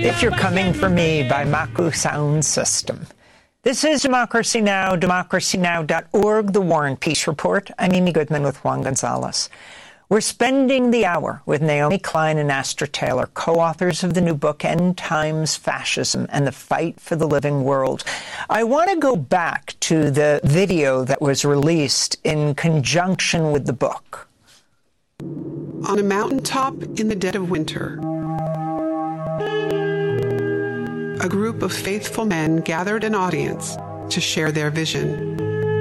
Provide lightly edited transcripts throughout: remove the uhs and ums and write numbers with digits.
If You're Coming for Me by Maku Sound System. This is Democracy Now!, democracynow.org, The War and Peace Report. I'm Amy Goodman with Juan Gonzalez. We're spending the hour with Naomi Klein and Astra Taylor, co-authors of the new book, End Times Fascism and the Fight for the Living World. I want to go back to the video that was released in conjunction with the book. On a mountaintop in the dead of winter, a group of faithful men gathered an audience to share their vision.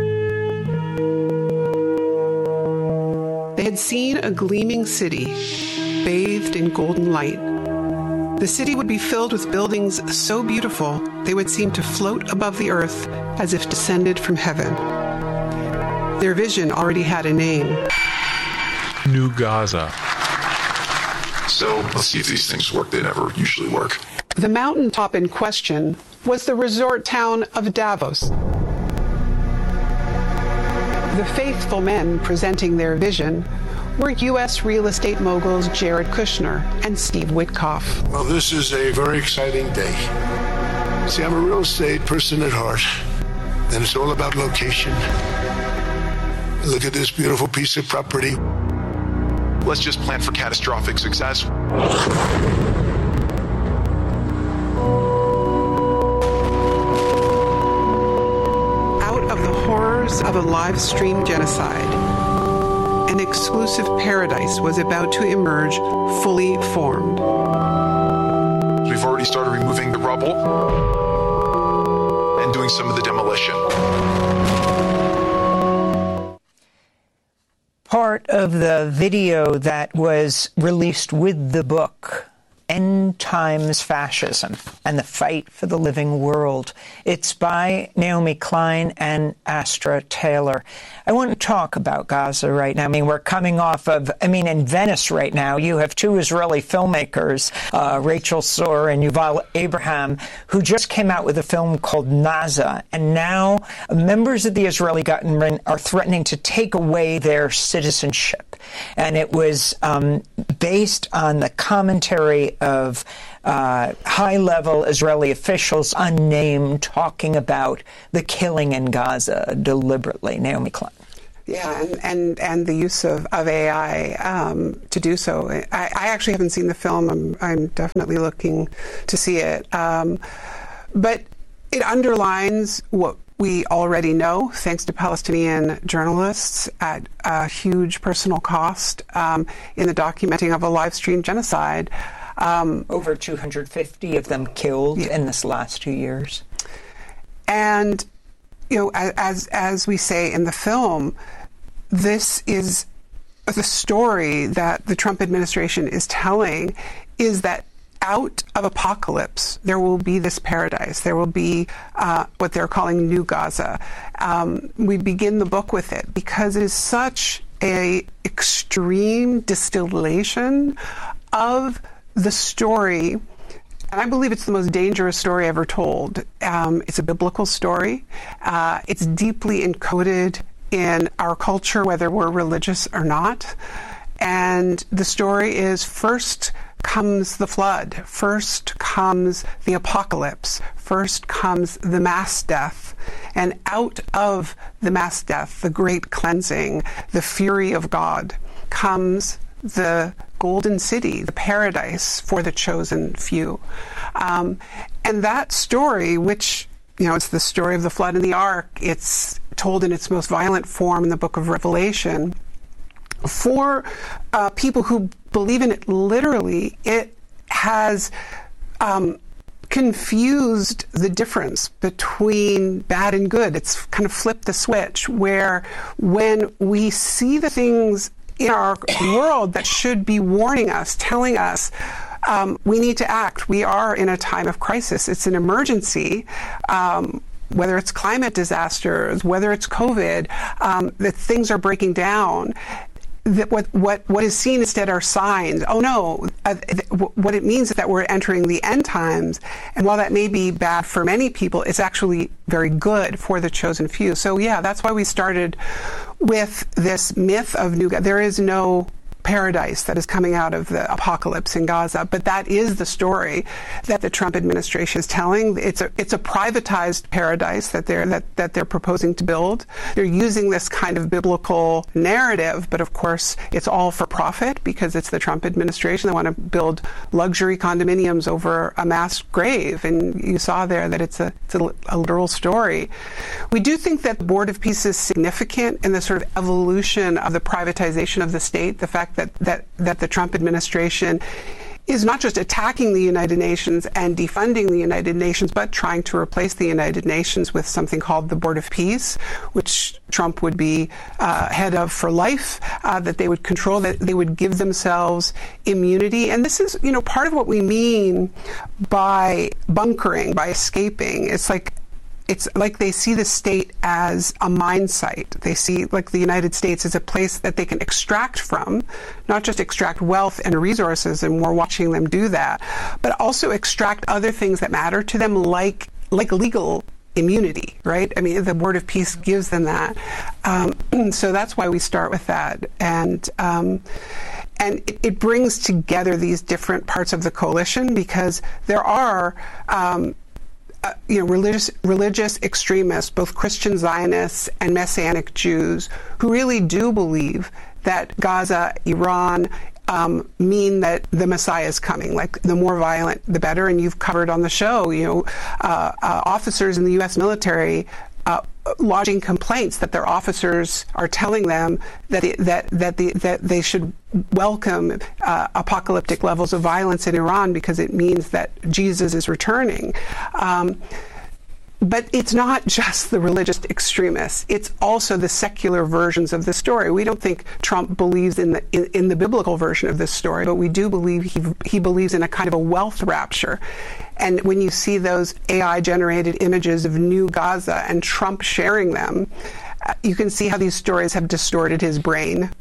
They had seen a gleaming city, bathed in golden light. The city would be filled with buildings so beautiful they would seem to float above the earth as if descended from heaven. Their vision already had a name. New Gaza. So let's see if these things work. They never usually work. The mountaintop in question was the resort town of Davos. The faithful men presenting their vision were U.S. real estate moguls Jared Kushner and Steve Witkoff. Well, this is a very exciting day. See, I'm a real estate person at heart, and it's all about location. Look at this beautiful piece of property. Let's just plan for catastrophic success. Of a live-stream genocide, an exclusive paradise was about to emerge, fully formed. We've already started removing the rubble and doing some of the demolition. Part of the video that was released with the book, End Times Fascism and the Fight for the Living World. It's by Naomi Klein and Astra Taylor. I want to talk about Gaza right now. I mean, we're coming off of, in Venice right now, you have two Israeli filmmakers, Rachel Sor and Yuval Abraham, who just came out with a film called Naza. And now members of the Israeli government are threatening to take away their citizenship. And it was based on the commentary of high-level Israeli officials, unnamed, talking about the killing in Gaza deliberately. Naomi Klein. Yeah, and the use of AI to do so. I actually haven't seen the film. I'm definitely looking to see it. But it underlines what we already know, thanks to Palestinian journalists at a huge personal cost in the documenting of a live-stream genocide. Over 250 of them killed in this last 2 years. And, as we say in the film, this is the story that the Trump administration is telling, is that out of apocalypse, there will be this paradise. There will be what they're calling New Gaza. We begin the book with it because it is such an extreme distillation of the story. And I believe it's the most dangerous story ever told. It's a biblical story. It's deeply encoded in our culture, whether we're religious or not. And the story is, first comes the flood, first comes the apocalypse, first comes the mass death, and out of the mass death, the great cleansing, the fury of God, comes the golden city, the paradise for the chosen few. And that story, which, it's the story of the flood and the ark, it's told in its most violent form in the book of Revelation. For people who believe in it literally, it has confused the difference between bad and good. It's kind of flipped the switch, where when we see the things in our world that should be warning us, telling us we need to act. We are in a time of crisis. It's an emergency. Whether it's climate disasters, whether it's COVID, that things are breaking down. That what is seen instead are signs. Oh no, what it means is that we're entering the end times. And while that may be bad for many people, it's actually very good for the chosen few. So yeah, that's why we started with this myth of New Gaza. There is no paradise that is coming out of the apocalypse in Gaza. But that is the story that the Trump administration is telling. It's a privatized paradise that they're proposing to build. They're using this kind of biblical narrative, but of course it's all for profit because it's the Trump administration. They want to build luxury condominiums over a mass grave, and you saw there that it's a literal story. We do think that the Board of Peace is significant in the sort of evolution of the privatization of the state. The fact that the Trump administration is not just attacking the United Nations and defunding the United Nations, but trying to replace the United Nations with something called the Board of Peace, which Trump would be head of for life, that they would control, that they would give themselves immunity. And this is, part of what we mean by bunkering, by escaping. It's like they see the state as a mine site. They see like the United States as a place that they can extract from, not just extract wealth and resources, and we're watching them do that, but also extract other things that matter to them, like legal immunity, right? I mean, the Board of Peace gives them that. So that's why we start with that. And it brings together these different parts of the coalition, because there are religious extremists, both Christian Zionists and Messianic Jews, who really do believe that Gaza, Iran, mean that the Messiah is coming. Like, the more violent, the better. And you've covered on the show, officers in the U.S. military lodging complaints that their officers are telling them that they should welcome apocalyptic levels of violence in Iran because it means that Jesus is returning. But it's not just the religious extremists. It's also the secular versions of the story. We don't think Trump believes in the biblical version of this story, but we do believe he believes in a kind of a wealth rapture. And when you see those AI-generated images of New Gaza and Trump sharing them, you can see how these stories have distorted his brain.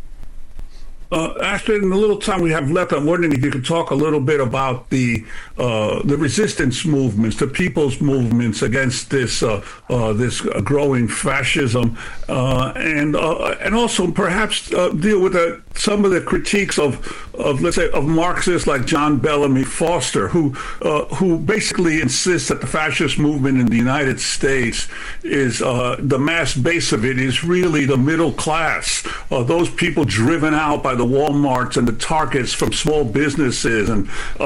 Astrid, in the little time we have left, I'm wondering if you could talk a little bit about the resistance movements, the people's movements against this growing fascism, and also perhaps deal with some of the critiques of let's say of Marxists like John Bellamy Foster, who basically insists that the fascist movement in the United States is the mass base of it is really the middle class, those people driven out by the Walmarts and the Targets from small businesses and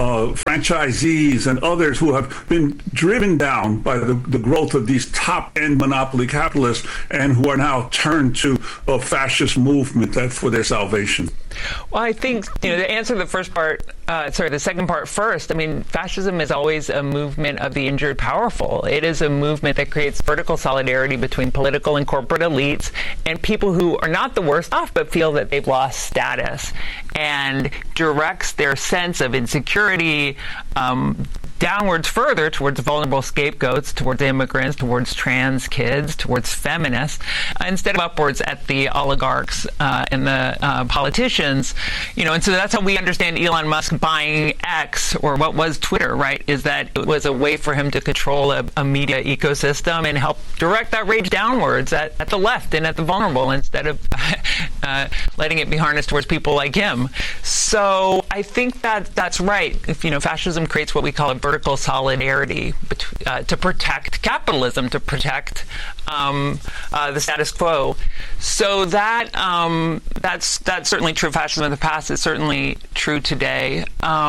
franchisees and others who have been driven down by the growth of these top-end monopoly capitalists and who are now turned to a fascist movement for their salvation. Well, I think, to answer the the second part first, I mean, fascism is always a movement of the injured powerful. It is a movement that creates vertical solidarity between political and corporate elites and people who are not the worst off but feel that they've lost status, and directs their sense of insecurity downwards further towards vulnerable scapegoats, towards immigrants, towards trans kids, towards feminists, instead of upwards at the oligarchs and the politicians. And so that's how we understand Elon Musk buying X, or what was Twitter, right? Is that it was a way for him to control a media ecosystem and help direct that rage downwards at the left and at the vulnerable, instead of letting it be harnessed towards people like him. So I think that's right. If fascism creates what we call a vertical solidarity to protect capitalism, to protect the status quo. So that's certainly true of fascism in the past. It's certainly true today.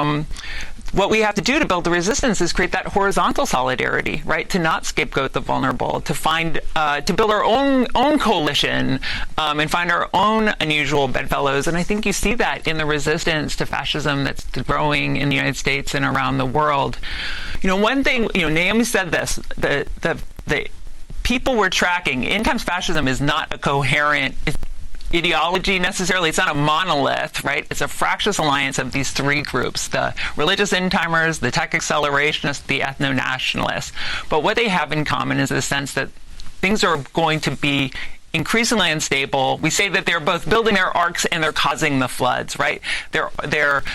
What we have to do to build the resistance is create that horizontal solidarity, right? To not scapegoat the vulnerable, to find, to build our own coalition, and find our own unusual bedfellows. And I think you see that in the resistance to fascism that's growing in the United States and around the world. One thing, Naomi said this, the people we're tracking, end times fascism is not a coherent ideology necessarily. It's not a monolith, right? It's a fractious alliance of these three groups: the religious end-timers, the tech accelerationists, the ethno-nationalists. But what they have in common is the sense that things are going to be increasingly unstable. We say that they're both building their arcs and they're causing the floods, right? They're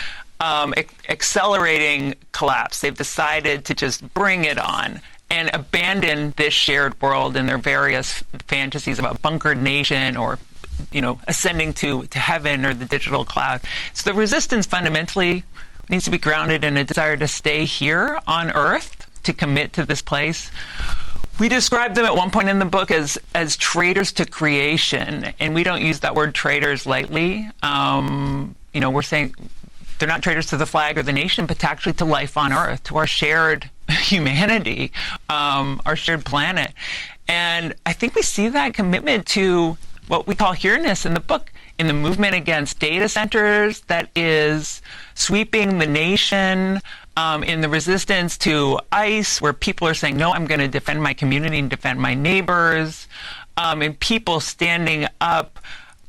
accelerating collapse. They've decided to just bring it on and abandon this shared world and their various fantasies about bunkered nation or ascending to heaven or the digital cloud. So the resistance fundamentally needs to be grounded in a desire to stay here on Earth, to commit to this place. We described them at one point in the book as traitors to creation, and we don't use that word traitors lightly. We're saying they're not traitors to the flag or the nation, but actually to life on Earth, to our shared humanity, our shared planet. And I think we see that commitment to what we call here-ness in the book, in the movement against data centers that is sweeping the nation, in the resistance to ICE, where people are saying, no, I'm going to defend my community and defend my neighbors, and people standing up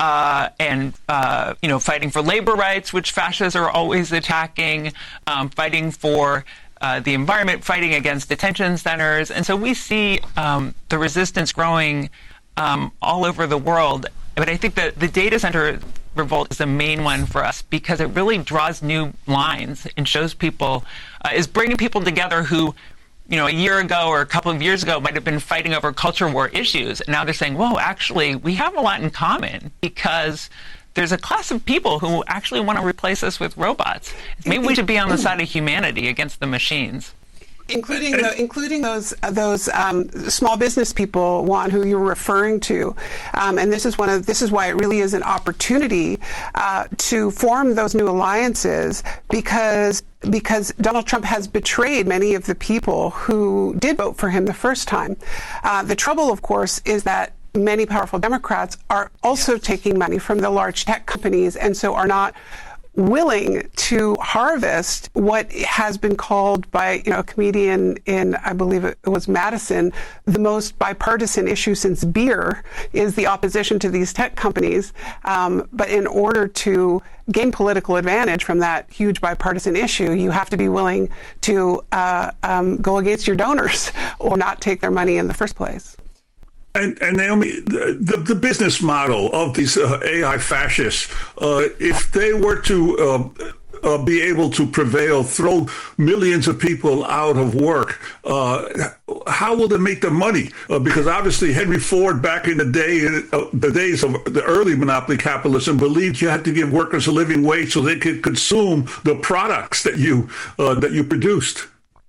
and fighting for labor rights, which fascists are always attacking, fighting for the environment, fighting against detention centers. And so we see the resistance growing all over the world. But I think that the data center revolt is the main one for us because it really draws new lines and shows people, is bringing people together who, a year ago or a couple of years ago might have been fighting over culture war issues. And now they're saying, whoa, actually, we have a lot in common because there's a class of people who actually want to replace us with robots. Maybe we should be on the side of humanity against the machines. Including those small business people, Juan, who you're referring to, and this is why it really is an opportunity to form those new alliances because Donald Trump has betrayed many of the people who did vote for him the first time. The trouble, of course, is that many powerful Democrats are also taking money from the large tech companies and so are not willing to harvest what has been called by a comedian in, I believe it was Madison, the most bipartisan issue since beer is the opposition to these tech companies. But in order to gain political advantage from that huge bipartisan issue, you have to be willing to go against your donors or not take their money in the first place. And Naomi, the business model of these AI fascists, if they were to be able to prevail, throw millions of people out of work, how will they make their money? Because obviously Henry Ford, back in the day, the days of the early monopoly capitalism, believed you had to give workers a living wage so they could consume the products that you produced.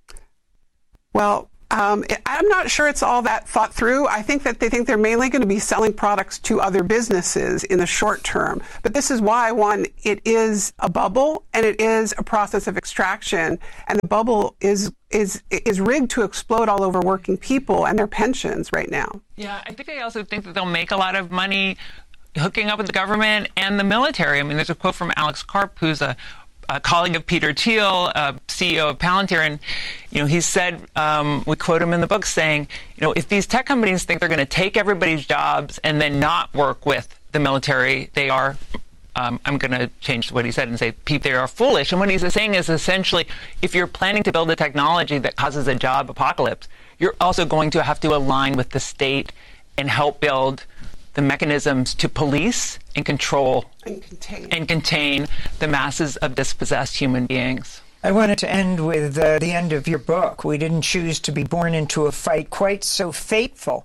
Well, I'm not sure it's all that thought through. I think that they think they're mainly going to be selling products to other businesses in the short term. But this is why, one, it is a bubble and it is a process of extraction. And the bubble is rigged to explode all over working people and their pensions right now. Yeah, I think I also think that they'll make a lot of money hooking up with the government and the military. I mean, there's a quote from Alex Karp, who's a colleague of Peter Thiel, CEO of Palantir, and he said, we quote him in the book saying, if these tech companies think they're going to take everybody's jobs and then not work with the military, they are. I'm going to change what he said and say they are foolish. And what he's saying is essentially, if you're planning to build a technology that causes a job apocalypse, you're also going to have to align with the state and help build the mechanisms to police and control and contain the masses of dispossessed human beings. I wanted to end with the end of your book. We didn't choose to be born into a fight quite so fateful,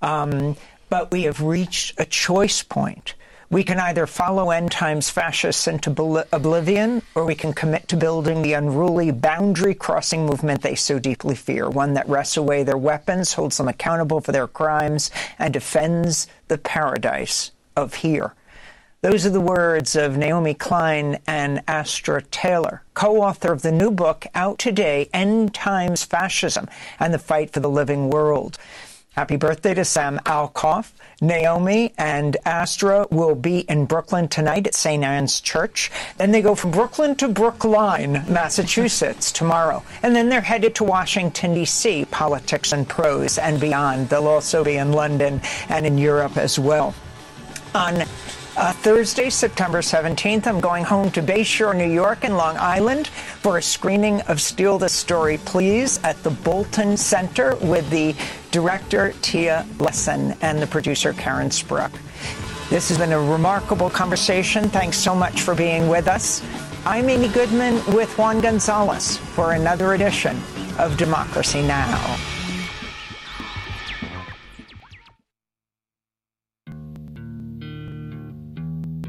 but we have reached a choice point. We can either follow end times fascists into oblivion, or we can commit to building the unruly boundary-crossing movement they so deeply fear, one that wrests away their weapons, holds them accountable for their crimes, and defends the paradise of here. Those are the words of Naomi Klein and Astra Taylor, co-author of the new book out today, End Times Fascism and the Fight for the Living World. Happy birthday to Sam Alcoff. Naomi and Astra will be in Brooklyn tonight at St. Anne's Church. Then they go from Brooklyn to Brookline, Massachusetts tomorrow. And then they're headed to Washington, D.C., Politics and Prose and beyond. They'll also be in London and in Europe as well. On Thursday, September 17th, I'm going home to Bayshore, New York and Long Island for a screening of Steal the Story, Please at the Bolton Center with the director, Tia Lesson, and the producer, Karen Spruck. This has been a remarkable conversation. Thanks so much for being with us. I'm Amy Goodman with Juan Gonzalez for another edition of Democracy Now!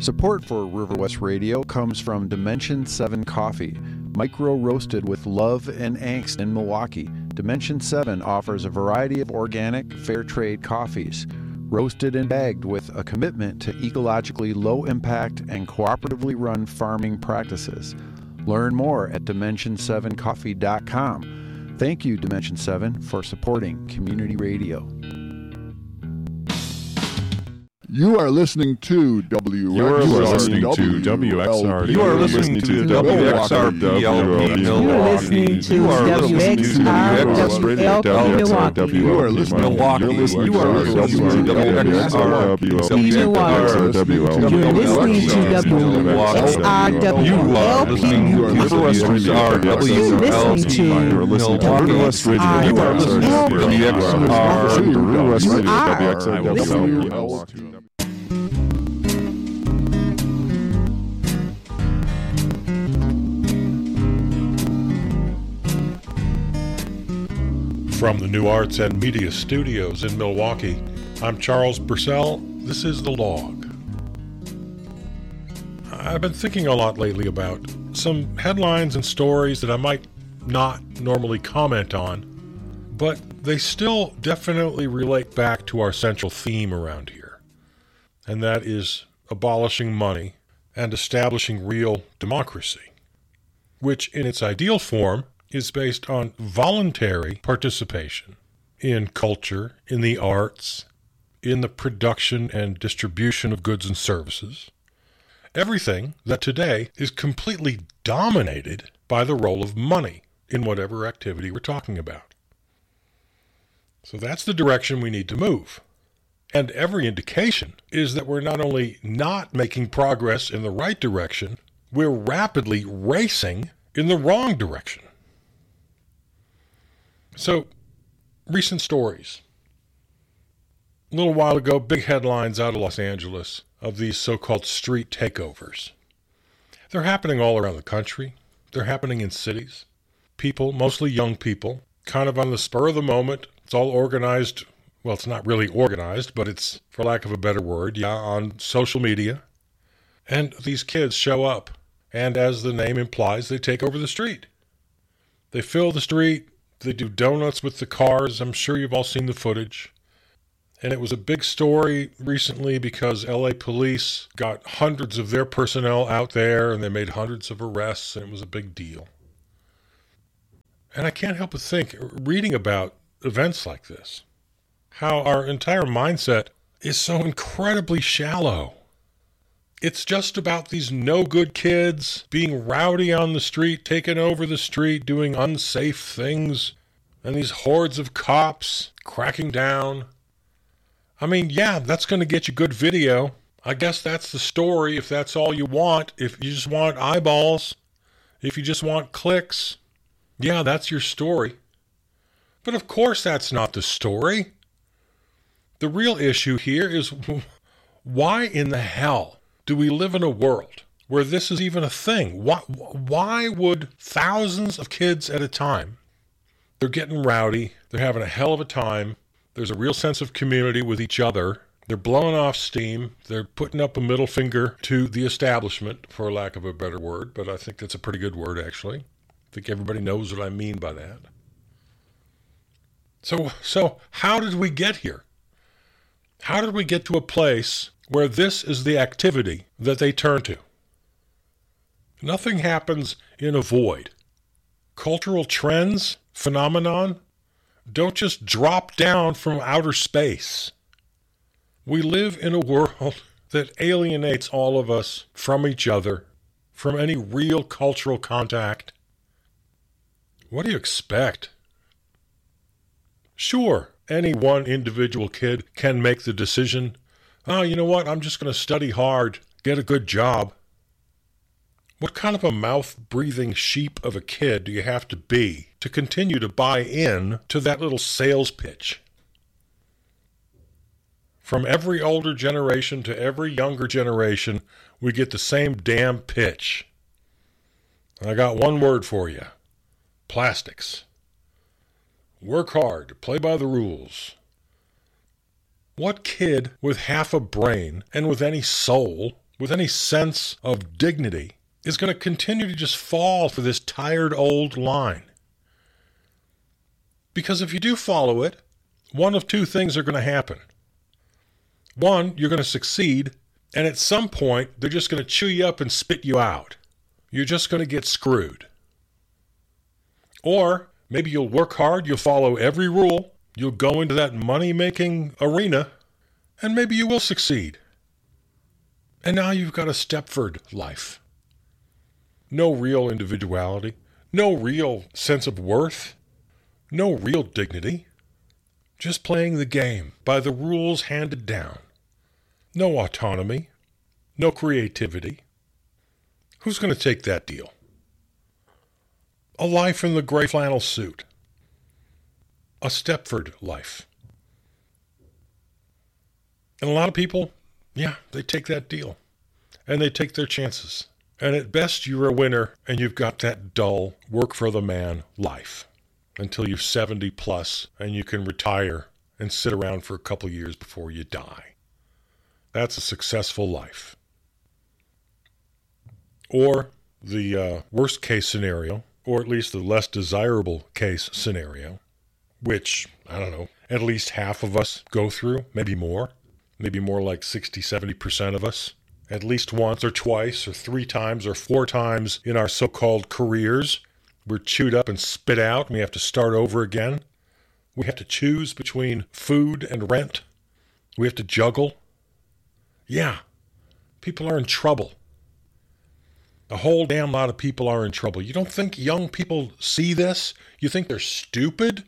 Support for River West Radio comes from Dimension 7 Coffee, micro-roasted with love and angst in Milwaukee. Dimension 7 offers a variety of organic, fair trade coffees, roasted and bagged with a commitment to ecologically low-impact and cooperatively run farming practices. Learn more at Dimension7Coffee.com. Thank you, Dimension 7, for supporting community radio. You are listening to WXR. You are listening to WXR. You are listening to WXR Milwaukee. You are listening to WXR Milwaukee. You are listening to Milwaukee. You are listening to WXR Milwaukee. You're listening to WXR WXR. From the New Arts and Media Studios in Milwaukee, I'm Charles Purcell. This is The Log. I've been thinking a lot lately about some headlines and stories that I might not normally comment on, but they still definitely relate back to our central theme around here, and that is abolishing money and establishing real democracy, which in its ideal form is based on voluntary participation in culture, in the arts, in the production and distribution of goods and services. Everything that today is completely dominated by the role of money in whatever activity we're talking about. So that's the direction we need to move. And every indication is that we're not only not making progress in the right direction, we're rapidly racing in the wrong direction. So, recent stories. A little while ago, big headlines out of Los Angeles of these so-called street takeovers. They're happening all around the country. They're happening in cities. People, mostly young people, kind of on the spur of the moment. It's all organized. Well, it's not really organized, but it's, for lack of a better word, on social media. And these kids show up. And as the name implies, they take over the street. They fill the street. They do donuts with the cars. I'm sure you've all seen the footage. And it was a big story recently because LA police got hundreds of their personnel out there and they made hundreds of arrests, and it was a big deal. And I can't help but think, reading about events like this, how our entire mindset is so incredibly shallow. It's just about these no-good kids being rowdy on the street, taking over the street, doing unsafe things, and these hordes of cops cracking down. I mean, yeah, that's going to get you good video. I guess that's the story if that's all you want. If you just want eyeballs, if you just want clicks, yeah, that's your story. But of course that's not the story. The real issue here is why in the hell do we live in a world where this is even a thing? Why would thousands of kids at a time, they're getting rowdy, they're having a hell of a time, there's a real sense of community with each other, they're blowing off steam, they're putting up a middle finger to the establishment, for lack of a better word, but I think that's a pretty good word actually. I think everybody knows what I mean by that. So how did we get here? How did we get to a place where this is the activity that they turn to? Nothing happens in a void. Cultural trends, phenomenon, don't just drop down from outer space. We live in a world that alienates all of us from each other, from any real cultural contact. What do you expect? Sure, any one individual kid can make the decision, oh, you know what, I'm just going to study hard, get a good job. What kind of a mouth-breathing sheep of a kid do you have to be to continue to buy in to that little sales pitch? From every older generation to every younger generation, we get the same damn pitch. I got one word for you. Plastics. Work hard, play by the rules. What kid with half a brain and with any soul with any sense of dignity is going to continue to just fall for this tired old line. Because if you do follow it, one of two things are going to happen. One, you're going to succeed, and at some point, they're just going to chew you up and spit you out. You're just going to get screwed. Or maybe you'll work hard, you'll follow every rule, you'll go into that money-making arena, and maybe you will succeed. And now you've got a Stepford life. No real individuality, no real sense of worth, no real dignity. Just playing the game by the rules handed down. No autonomy, no creativity. Who's going to take that deal? A life in the gray flannel suit. A Stepford life. And a lot of people, yeah, they take that deal. And they take their chances. And at best, you're a winner, and you've got that dull, work-for-the-man life until you're 70 plus, and you can retire and sit around for a couple years before you die. That's a successful life. Or the worst-case scenario, or at least the less desirable case scenario, which, I don't know, at least half of us go through, maybe more like 60, 70% of us, at least once or twice or 3 times or 4 times in our so-called careers. We're chewed up and spit out, and we have to start over again. We have to choose between food and rent. We have to juggle. Yeah, people are in trouble. A whole damn lot of people are in trouble. You don't think young people see this? You think they're stupid?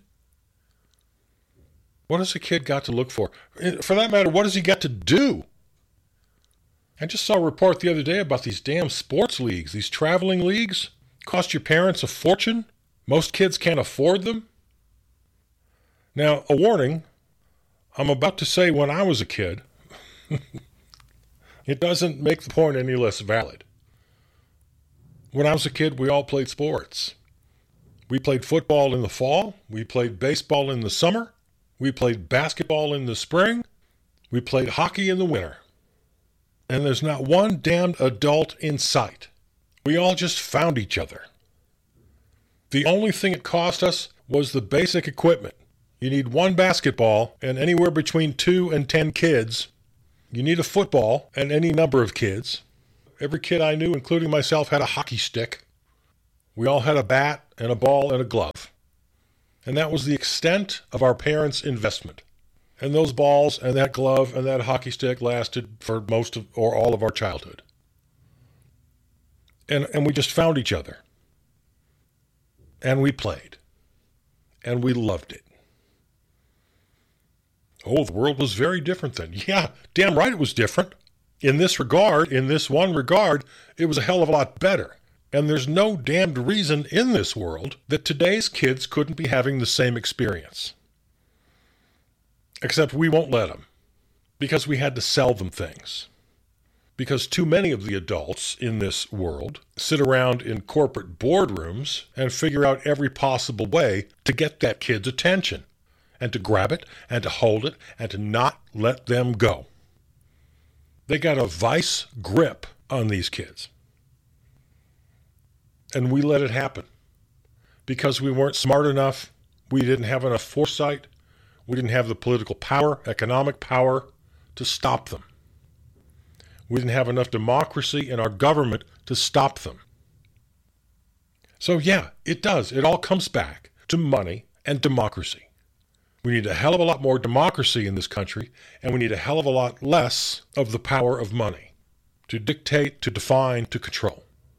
What has a kid got to look for? For that matter, what does he got to do? I just saw a report the other day about these damn sports leagues, these traveling leagues. Cost your parents a fortune. Most kids can't afford them. Now, a warning, I'm about to say when I was a kid, it doesn't make the point any less valid. When I was a kid, we all played sports. We played football in the fall. We played baseball in the summer. We played basketball in the spring. We played hockey in the winter. And there's not one damned adult in sight. We all just found each other. The only thing it cost us was the basic equipment. You need 1 basketball and anywhere between 2 and 10 kids. You need a football and any number of kids. Every kid I knew, including myself, had a hockey stick. We all had a bat and a ball and a glove. And that was the extent of our parents' investment. And those balls and that glove and that hockey stick lasted for most of or all of our childhood. And we just found each other. And we played. And we loved it. Oh, the world was very different then. Yeah, damn right it was different. In this regard, in this one regard, it was a hell of a lot better. And there's no damned reason in this world that today's kids couldn't be having the same experience. Except we won't let them. Because we had to sell them things. Because too many of the adults in this world sit around in corporate boardrooms and figure out every possible way to get that kid's attention, and to grab it, and to hold it, and to not let them go. They got a vice grip on these kids. And we let it happen. Because we weren't smart enough, we didn't have enough foresight, we didn't have the political power, economic power to stop them. We didn't have enough democracy in our government to stop them. So yeah, it does. It all comes back to money and democracy. We need a hell of a lot more democracy in this country, and we need a hell of a lot less of the power of money to dictate, to define, to control.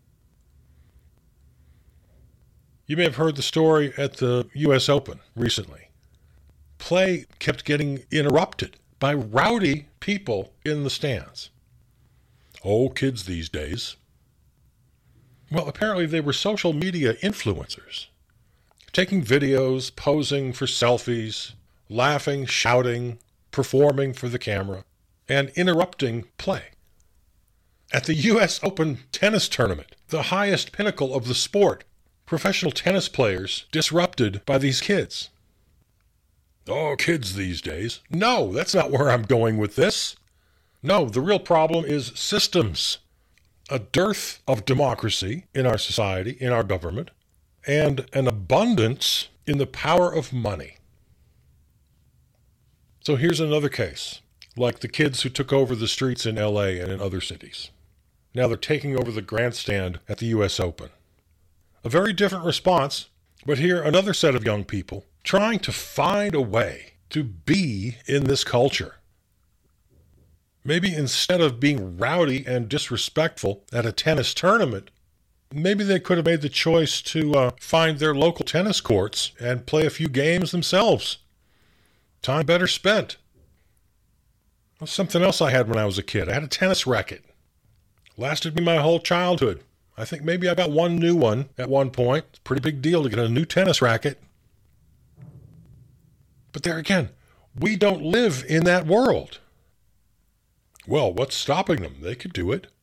You may have heard the story at the U.S. Open recently. Play kept getting interrupted by rowdy people in the stands. Oh, kids these days. Well, apparently they were social media influencers, taking videos, posing for selfies, laughing, shouting, performing for the camera, and interrupting play. At the U.S. Open tennis tournament, the highest pinnacle of the sport, professional tennis players disrupted by these kids. Oh, kids these days. No, that's not where I'm going with this. No, the real problem is systems. A dearth of democracy in our society, in our government, and an abundance in the power of money. So here's another case, like the kids who took over the streets in LA and in other cities. Now they're taking over the grandstand at the US Open. A very different response, but here another set of young people trying to find a way to be in this culture. Maybe instead of being rowdy and disrespectful at a tennis tournament, maybe they could have made the choice to find their local tennis courts and play a few games themselves. Time better spent. Well, something else I had when I was a kid. I had a tennis racket. Lasted me my whole childhood. I think maybe I got one new one at one point. It's a pretty big deal to get a new tennis racket. But there again, we don't live in that world. Well, what's stopping them? They could do it.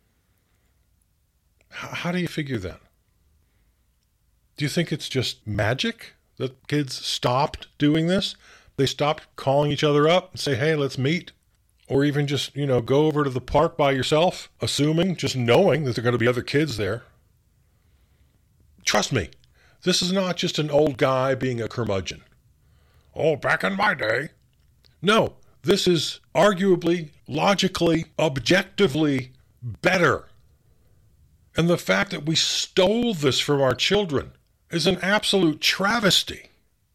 How do you figure that? Do you think it's just magic that kids stopped doing this? They stopped calling each other up and say, hey, let's meet. Or even just, go over to the park by yourself, assuming, just knowing that there are going to be other kids there. Trust me, this is not just an old guy being a curmudgeon. Oh, back in my day. No, this is arguably, logically, objectively better. And the fact that we stole this from our children is an absolute travesty.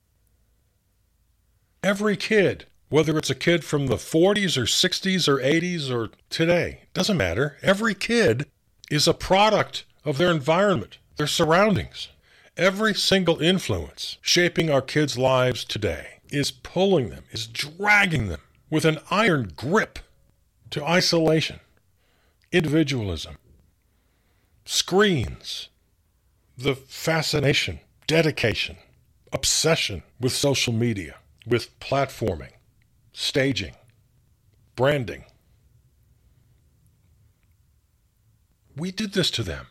Every kid, whether it's a kid from the 40s or 60s or 80s or today, doesn't matter. Every kid is a product of their environment, their surroundings. Every single influence shaping our kids' lives today is pulling them, is dragging them with an iron grip to isolation, individualism, screens, the fascination, dedication, obsession with social media, with platforming, staging, branding. We did this to them.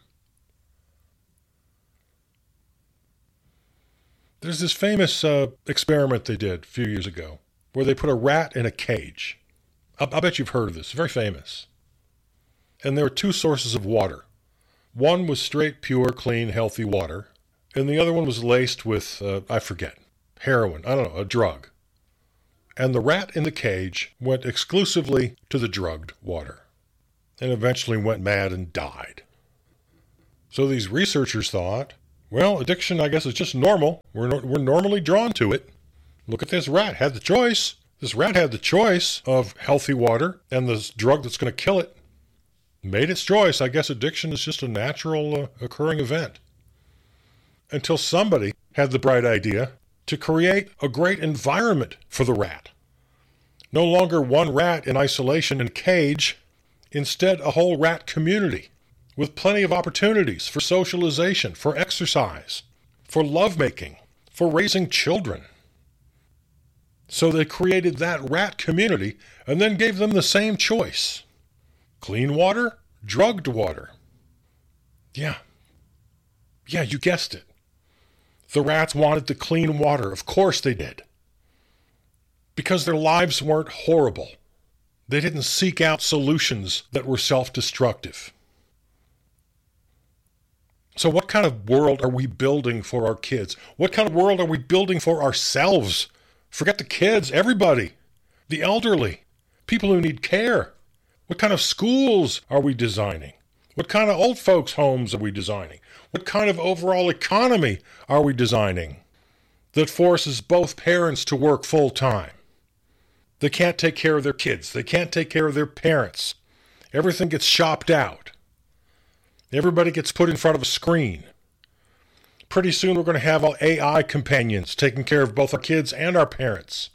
There's this famous experiment they did a few years ago where they put a rat in a cage. I bet you've heard of this. Very famous. And there were two sources of water. One was straight, pure, clean, healthy water. And the other one was laced with, heroin. I don't know, a drug. And the rat in the cage went exclusively to the drugged water and eventually went mad and died. So these researchers thought, well, addiction, I guess, is just normal. We're normally drawn to it. Look at this rat. Had the choice. This rat had the choice of healthy water and this drug that's going to kill it. Made its choice. I guess addiction is just a natural occurring event. Until somebody had the bright idea to create a great environment for the rat. No longer one rat in isolation in a cage. Instead, a whole rat community with plenty of opportunities for socialization, for exercise, for lovemaking, for raising children. So they created that rat community and then gave them the same choice. Clean water, drugged water. Yeah, you guessed it. The rats wanted the clean water. Of course they did. Because their lives weren't horrible. They didn't seek out solutions that were self-destructive. So what kind of world are we building for our kids? What kind of world are we building for ourselves? Forget the kids, everybody. The elderly. People who need care. What kind of schools are we designing? What kind of old folks' homes are we designing? What kind of overall economy are we designing that forces both parents to work full time? They can't take care of their kids. They can't take care of their parents. Everything gets shopped out. Everybody gets put in front of a screen. Pretty soon we're going to have all AI companions taking care of both our kids and our parents.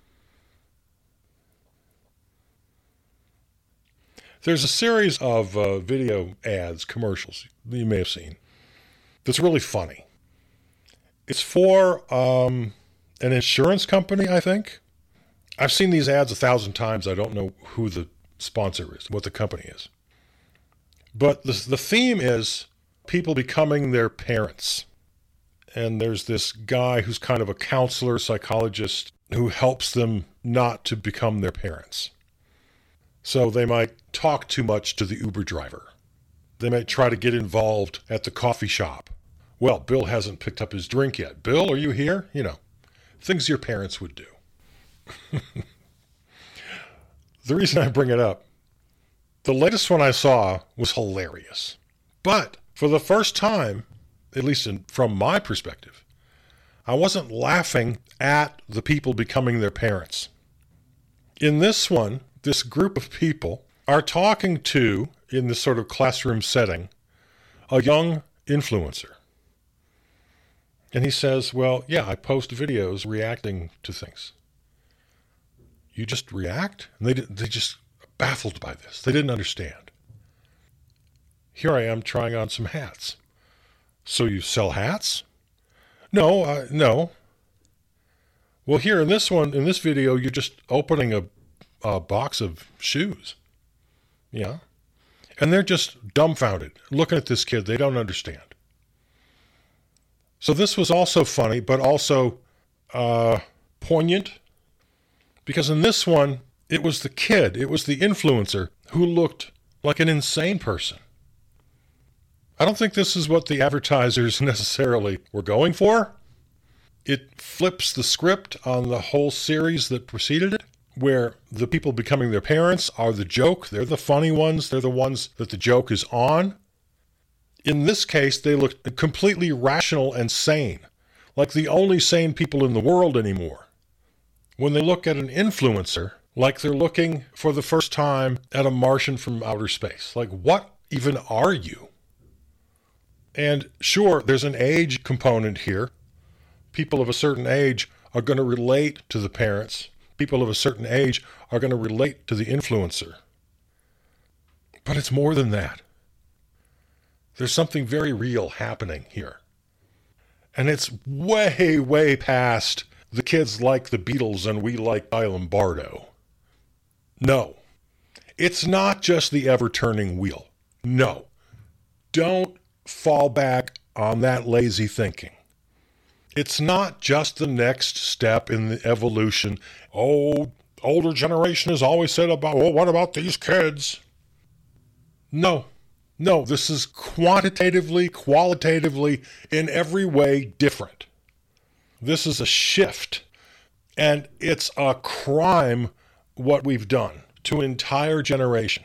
There's a series of video ads, commercials, that you may have seen, that's really funny. It's for an insurance company, I think. I've seen these ads 1,000 times. I don't know who the sponsor is, what the company is. But the theme is people becoming their parents. And there's this guy who's kind of a counselor, psychologist, who helps them not to become their parents. So they might talk too much to the Uber driver. They might try to get involved at the coffee shop. Well, Bill hasn't picked up his drink yet. Bill, are you here? You know, things your parents would do. The reason I bring it up, the latest one I saw was hilarious. But for the first time, at least from my perspective, I wasn't laughing at the people becoming their parents. In this one, this group of people are talking to, in this sort of classroom setting, a young influencer. And he says, well, yeah, I post videos reacting to things. You just react? And they just baffled by this. They didn't understand. Here I am trying on some hats. So you sell hats? No, no. Well, here in this video, you're just opening a box of shoes. Yeah. And they're just dumbfounded, looking at this kid. They don't understand. So this was also funny, but also poignant. Because in this one, it was the kid, it was the influencer who looked like an insane person. I don't think this is what the advertisers necessarily were going for. It flips the script on the whole series that preceded it, where the people becoming their parents are the joke. They're the funny ones. They're the ones that the joke is on. In this case, they look completely rational and sane, like the only sane people in the world anymore. When they look at an influencer, like they're looking for the first time at a Martian from outer space. Like, what even are you? And sure, there's an age component here. People of a certain age are going to relate to the parents. People of a certain age are going to relate to the influencer. But it's more than that. There's something very real happening here. And it's way, way past the kids like the Beatles and we like Guy Lombardo. No. It's not just the ever-turning wheel. No. Don't fall back on that lazy thinking. It's not just the next step in the evolution. Oh, older generation has always said about, well, what about these kids? No. No, this is quantitatively, qualitatively, in every way different. This is a shift, and it's a crime what we've done to an entire generation.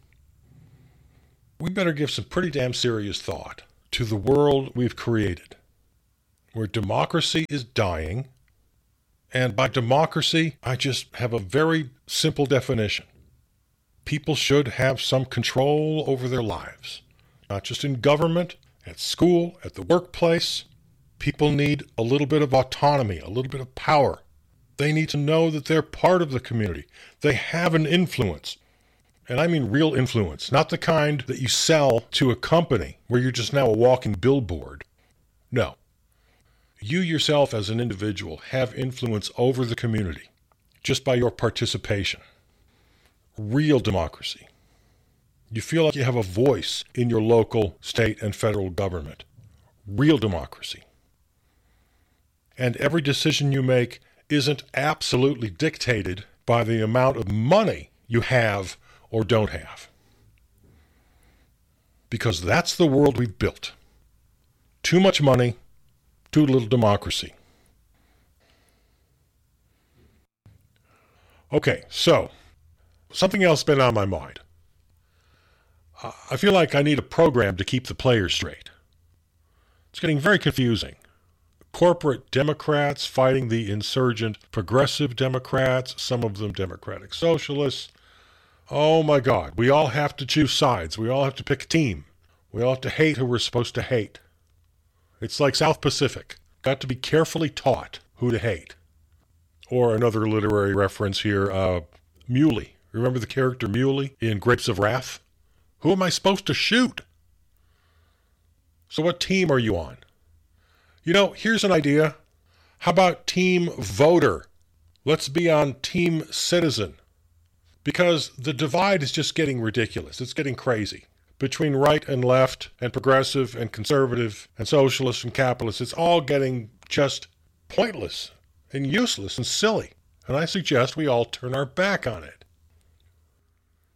We better give some pretty damn serious thought to the world we've created, where democracy is dying, and by democracy, I just have a very simple definition. People should have some control over their lives, not just in government, at school, at the workplace. People need a little bit of autonomy, a little bit of power. They need to know that they're part of the community. They have an influence. And I mean real influence, not the kind that you sell to a company where you're just now a walking billboard. No. You yourself as an individual have influence over the community just by your participation. Real democracy. You feel like you have a voice in your local, state, and federal government. Real democracy. And every decision you make isn't absolutely dictated by the amount of money you have or don't have. Because that's the world we've built. Too much money, too little democracy. Okay, so something else been on my mind. I feel like I need a program to keep the players straight. It's getting very confusing. Corporate Democrats fighting the insurgent progressive Democrats, some of them Democratic Socialists. Oh my God, we all have to choose sides. We all have to pick a team. We all have to hate who we're supposed to hate. It's like South Pacific. Got to be carefully taught who to hate. Or another literary reference here, Muley. Remember the character Muley in Grapes of Wrath? Who am I supposed to shoot? So what team are you on? You know, here's an idea. How about team voter? Let's be on team citizen. Because the divide is just getting ridiculous. It's getting crazy. Between right and left and progressive and conservative and socialist and capitalist, it's all getting just pointless and useless and silly. And I suggest we all turn our back on it.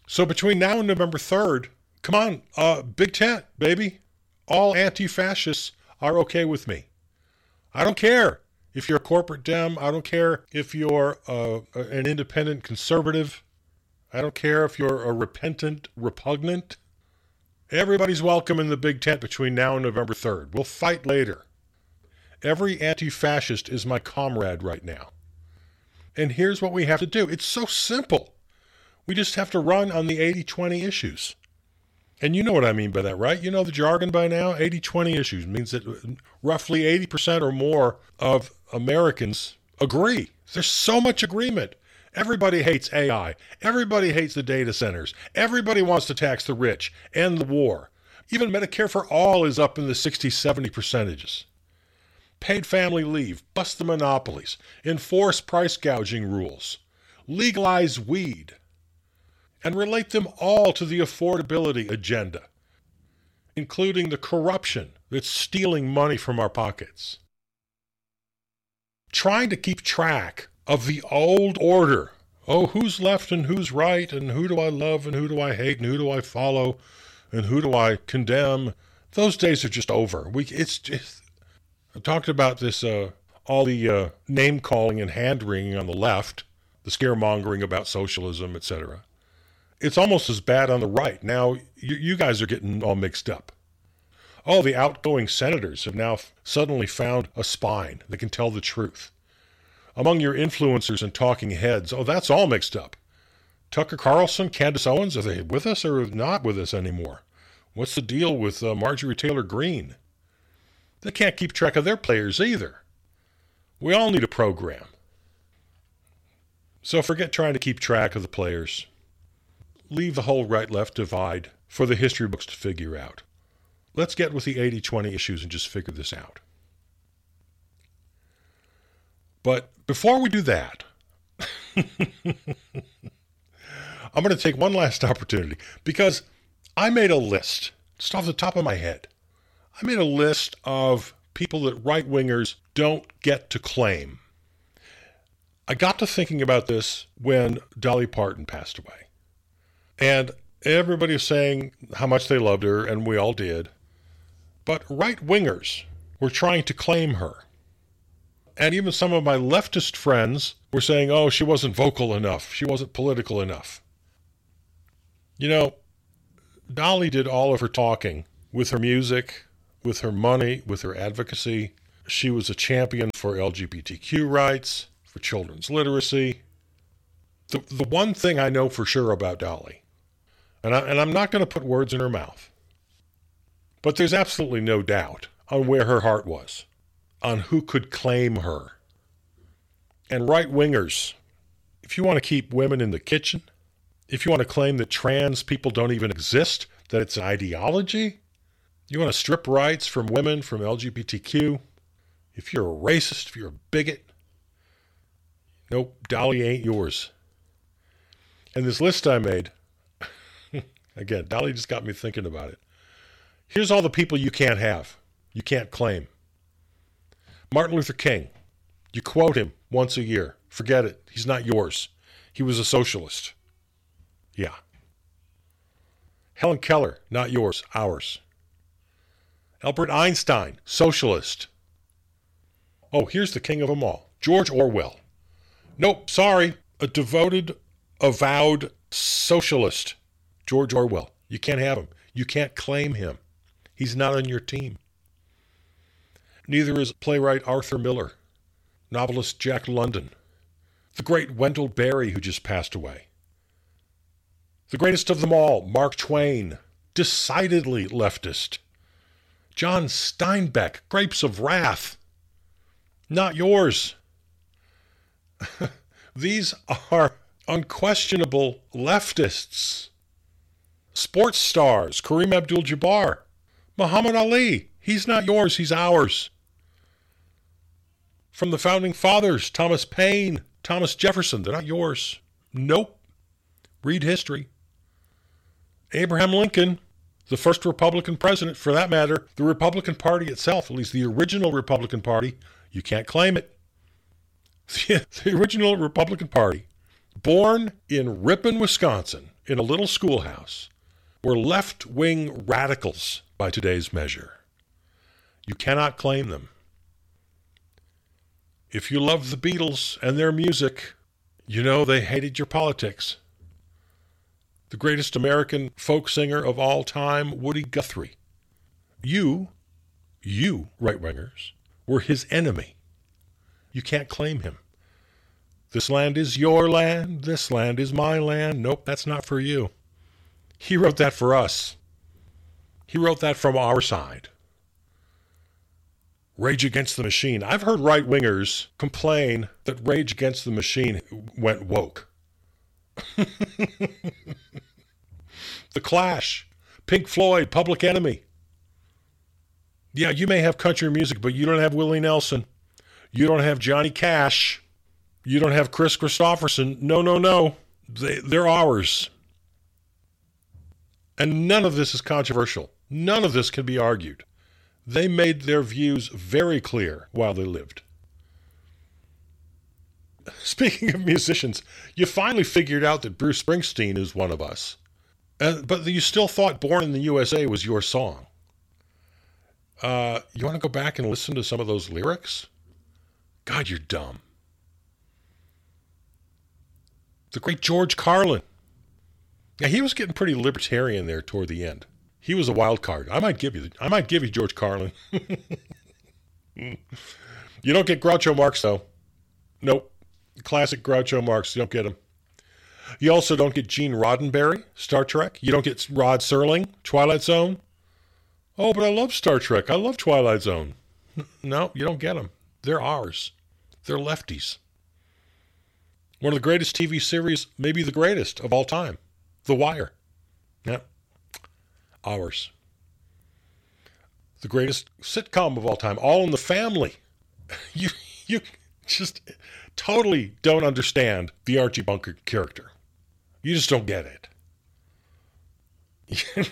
So between now and November 3rd, come on, big tent, baby. All anti-fascists are okay with me. I don't care if you're a corporate Dem. I don't care if you're an independent conservative. I don't care if you're a repentant repugnant. Everybody's welcome in the big tent between now and November 3rd. We'll fight later. Every anti-fascist is my comrade right now. And here's what we have to do. It's so simple. We just have to run on the 80-20 issues. And you know what I mean by that, right? You know the jargon by now? 80-20 issues means that roughly 80% or more of Americans agree. There's so much agreement. Everybody hates AI. Everybody hates the data centers. Everybody wants to tax the rich, end the war. Even Medicare for all is up in the 60-70 percentages. Paid family leave, bust the monopolies, enforce price gouging rules, legalize weed, and relate them all to the affordability agenda, including the corruption that's stealing money from our pockets. Trying to keep track of the old order. Oh, who's left and who's right, and who do I love and who do I hate, and who do I follow, and who do I condemn? Those days are just over. I talked about this, all the name-calling and hand-wringing on the left, the scaremongering about socialism, etc. It's almost as bad on the right. Now, you guys are getting all mixed up. Oh, the outgoing senators have now suddenly found a spine that can tell the truth. Among your influencers and talking heads, oh, that's all mixed up. Tucker Carlson, Candace Owens, are they with us or not with us anymore? What's the deal with Marjorie Taylor Greene? They can't keep track of their players either. We all need a program. So forget trying to keep track of the players. Leave the whole right-left divide for the history books to figure out. Let's get with the 80-20 issues and just figure this out. But before we do that, I'm going to take one last opportunity because I made a list, just off the top of my head. I made a list of people that right-wingers don't get to claim. I got to thinking about this when Dolly Parton passed away. And everybody was saying how much they loved her, and we all did. But right-wingers were trying to claim her. And even some of my leftist friends were saying, oh, she wasn't vocal enough. She wasn't political enough. You know, Dolly did all of her talking with her music, with her money, with her advocacy. She was a champion for LGBTQ rights, for children's literacy. The one thing I know for sure about Dolly, and I'm not going to put words in her mouth, but there's absolutely no doubt on where her heart was, on who could claim her. And right-wingers, if you want to keep women in the kitchen, if you want to claim that trans people don't even exist, that it's an ideology, you want to strip rights from women, from LGBTQ, if you're a racist, if you're a bigot, nope, Dolly ain't yours. And this list I made, again, Dolly just got me thinking about it. Here's all the people you can't have, you can't claim. Martin Luther King, you quote him once a year. Forget it. He's not yours. He was a socialist. Yeah. Helen Keller, not yours, ours. Albert Einstein, socialist. Oh, here's the king of them all, George Orwell. Nope, sorry, a devoted, avowed socialist, George Orwell. You can't have him. You can't claim him. He's not on your team. Neither is playwright Arthur Miller, novelist Jack London, the great Wendell Berry, who just passed away. The greatest of them all, Mark Twain, decidedly leftist. John Steinbeck, Grapes of Wrath, not yours. These are unquestionable leftists. Sports stars, Kareem Abdul-Jabbar, Muhammad Ali, he's not yours, he's ours. From the Founding Fathers, Thomas Paine, Thomas Jefferson, they're not yours. Nope. Read history. Abraham Lincoln, the first Republican president, for that matter, the Republican Party itself, at least the original Republican Party, you can't claim it. The original Republican Party, born in Ripon, Wisconsin, in a little schoolhouse were left-wing radicals by today's measure. You cannot claim them. If you love the Beatles and their music, you know they hated your politics. The greatest American folk singer of all time, Woody Guthrie. You, right-wingers, were his enemy. You can't claim him. This land is your land. This land is my land. Nope, that's not for you. He wrote that for us. He wrote that from our side. Rage Against the Machine. I've heard right-wingers complain that Rage Against the Machine went woke. The Clash, Pink Floyd, Public Enemy. Yeah, you may have country music, but you don't have Willie Nelson. You don't have Johnny Cash. You don't have Chris Christopherson. No. They're ours. And none of this is controversial. None of this can be argued. They made their views very clear while they lived. Speaking of musicians, you finally figured out that Bruce Springsteen is one of us. But you still thought Born in the USA was your song. You want to go back and listen to some of those lyrics? God, you're dumb. The great George Carlin. Yeah, he was getting pretty libertarian there toward the end. He was a wild card. I might give you George Carlin. You don't get Groucho Marx, though. Nope. Classic Groucho Marx. You don't get him. You also don't get Gene Roddenberry, Star Trek. You don't get Rod Serling, Twilight Zone. Oh, but I love Star Trek. I love Twilight Zone. No, you don't get them. They're ours. They're lefties. One of the greatest TV series, maybe the greatest of all time. The Wire. Yeah. Ours. The greatest sitcom of all time. All in the Family. You just totally don't understand the Archie Bunker character. You just don't get it.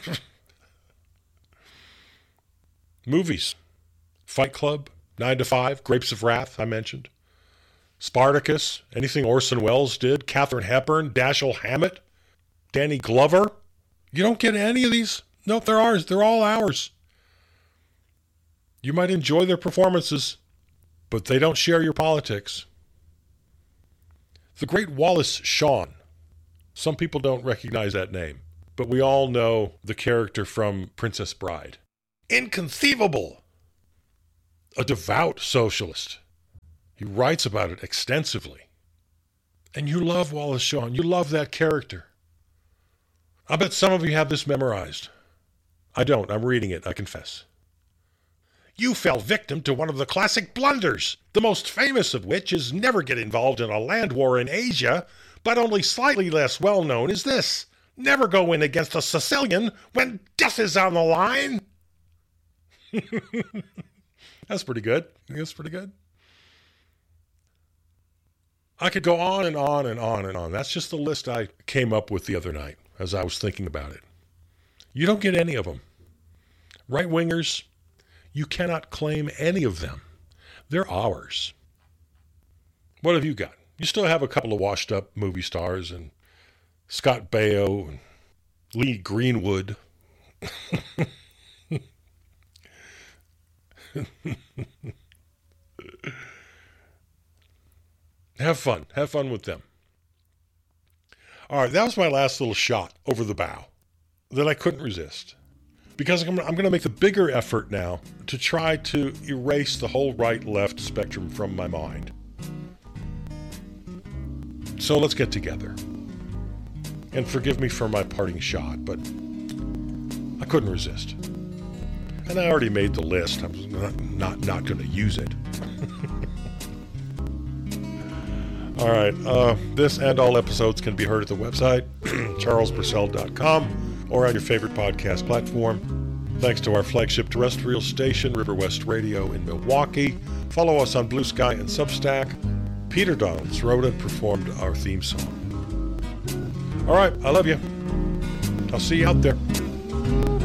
Movies. Fight Club, 9 to 5, Grapes of Wrath, I mentioned. Spartacus, anything Orson Welles did, Katharine Hepburn, Dashiell Hammett, Danny Glover. You don't get any of these. No, they're ours. They're all ours. You might enjoy their performances, but they don't share your politics. The great Wallace Shawn. Some people don't recognize that name, but we all know the character from Princess Bride. Inconceivable! A devout socialist. He writes about it extensively. And you love Wallace Shawn. You love that character. I bet some of you have this memorized. I don't. I'm reading it, I confess. You fell victim to one of the classic blunders, the most famous of which is never get involved in a land war in Asia, but only slightly less well known is this: never go in against a Sicilian when death is on the line. That's pretty good. That's pretty good. I could go on and on and on and on. That's just the list I came up with the other night as I was thinking about it. You don't get any of them. Right-wingers, you cannot claim any of them. They're ours. What have you got? You still have a couple of washed-up movie stars and Scott Baio and Lee Greenwood. Have fun. Have fun with them. All right, that was my last little shot over the bow that I couldn't resist. Because I'm going to make the bigger effort now to try to erase the whole right-left spectrum from my mind. So let's get together. And forgive me for my parting shot, but I couldn't resist. And I already made the list. I'm not going to use it. All right. This and all episodes can be heard at the website, charlespurcell.com, or on your favorite podcast platform. Thanks to our flagship terrestrial station, River West Radio in Milwaukee. Follow us on Blue Sky and Substack. Peter Donalds wrote and performed our theme song. All right. I love you. I'll see you out there.